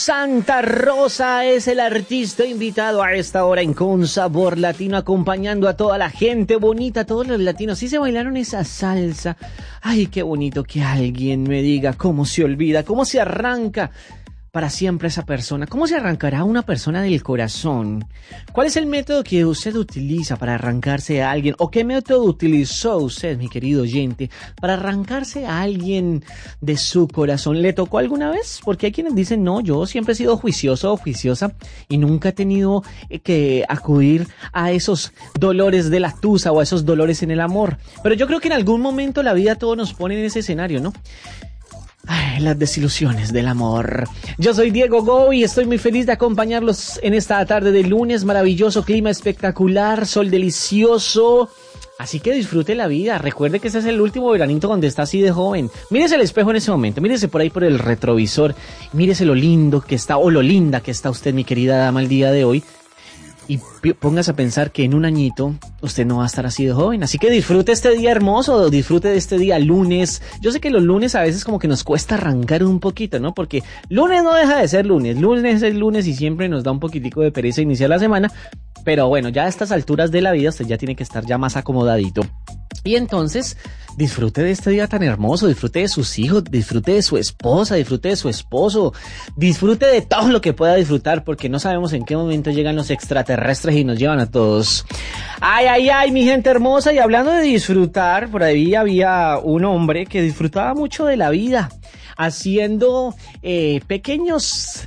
Santa Rosa es el artista invitado a esta hora en Con Sabor Latino, acompañando a toda la gente bonita, a todos los latinos. Sí se bailaron esa salsa. Ay, qué bonito que alguien me diga cómo se olvida, cómo se arranca para siempre esa persona. ¿Cómo se arrancará una persona del corazón? ¿Cuál es el método que usted utiliza para arrancarse a alguien? ¿O qué método utilizó usted, mi querido oyente, para arrancarse a alguien de su corazón? ¿Le tocó alguna vez? Porque hay quienes dicen, no, yo siempre he sido juicioso o juiciosa y nunca he tenido que acudir a esos dolores de la tusa o a esos dolores en el amor. Pero yo creo que en algún momento la vida todo nos pone en ese escenario, ¿no? Ay, las desilusiones del amor. Yo soy Diego Go y estoy muy feliz de acompañarlos en esta tarde de lunes. Maravilloso, clima espectacular, sol delicioso. Así que disfrute la vida. Recuerde que este es el último veranito donde está así de joven. Mírese el espejo en ese momento, mírese por ahí por el retrovisor. Mírese lo lindo que está o lo linda que está usted, mi querida dama, el día de hoy. Y póngase a pensar que en un añito usted no va a estar así de joven. Así que disfrute este día hermoso, disfrute de este día lunes. Yo sé que los lunes a veces como que nos cuesta arrancar un poquito, ¿no? Porque lunes no deja de ser lunes. Lunes es lunes y siempre nos da un poquitico de pereza iniciar la semana. Pero bueno, ya a estas alturas de la vida usted ya tiene que estar ya más acomodadito. Y entonces, disfrute de este día tan hermoso, disfrute de sus hijos, disfrute de su esposa, disfrute de su esposo, disfrute de todo lo que pueda disfrutar, porque no sabemos en qué momento llegan los extraterrestres y nos llevan a todos. Ay, ay, ay, mi gente hermosa, y hablando de disfrutar, por ahí había un hombre que disfrutaba mucho de la vida, haciendo pequeñas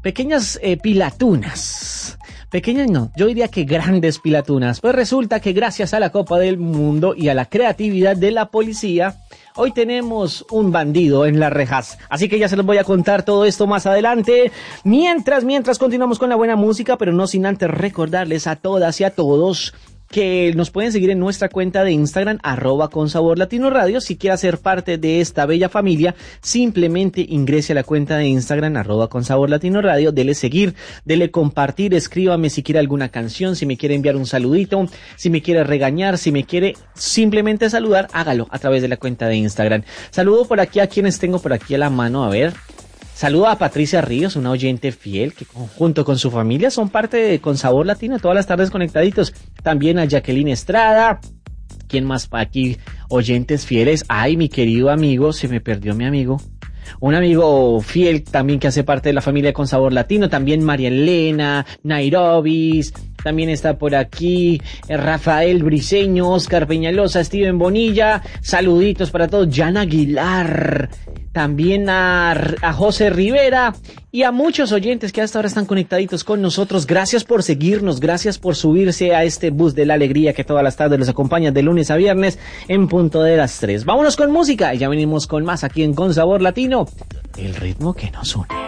pilatunas. Pequeñas no, yo diría que grandes pilatunas. Pues resulta que gracias a la Copa del Mundo y a la creatividad de la policía, hoy tenemos un bandido en las rejas. Así que ya se los voy a contar todo esto más adelante. Mientras continuamos con la buena música, pero no sin antes recordarles a todas y a todos que nos pueden seguir en nuestra cuenta de Instagram, @consaborlatinoradio. Si quiere ser parte de esta bella familia, simplemente ingrese a la cuenta de Instagram, @consaborlatinoradio, dele seguir, dele compartir, escríbame si quiere alguna canción, si me quiere enviar un saludito, si me quiere regañar, si me quiere simplemente saludar, hágalo a través de la cuenta de Instagram. Saludo por aquí a quienes tengo por aquí a la mano, a ver. Saludo a Patricia Ríos, una oyente fiel que junto con su familia son parte de Con Sabor Latino, todas las tardes conectaditos. También a Jacqueline Estrada. ¿Quién más aquí? Oyentes fieles. Ay, mi querido amigo, se me perdió mi amigo. Un amigo fiel también que hace parte de la familia de Con Sabor Latino. También María Elena, Nairobis. También está por aquí Rafael Briceño, Oscar Peñalosa, Steven Bonilla. Saluditos para todos. Jan Aguilar. También a José Rivera y a muchos oyentes que hasta ahora están conectaditos con nosotros. Gracias por seguirnos, gracias por subirse a este bus de la alegría que todas las tardes los acompaña de lunes a viernes en punto de las 3. Vámonos con música y ya venimos con más aquí en Con Sabor Latino, el ritmo que nos une.